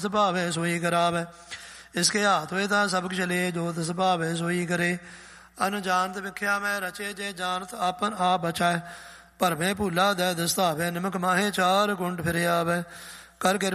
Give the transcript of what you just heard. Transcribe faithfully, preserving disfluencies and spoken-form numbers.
ਸੁਭਾਵੇ ਸੋਈ ਕਰਾਵੇ। ਇਸਕੇ ਹਾਥ ਹੋਏ ਤਾਂ ਸਭ ਕੁਛ ਲੇ, ਜੋ ਤਿਸ ਭਾਵੇ ਸੋਈ ਕਰੇ। ਅਨੁਜਾਨਤ ਵਿਖਿਆ ਮੈਂ ਰਚੇ, ਜੇ ਜਾਨਤ ਆਪਨ ਆਪ ਬਚਾਏ। ਭਰਮੇ ਭੂਲਾ ਦੈ ਦਿਸਤਾਵੇ, ਨਿਮਕ ਮਾਹੇ ਚਾਰ ਕੁੰਡ ਫਿਰ ਆਵੇ। ਕਰ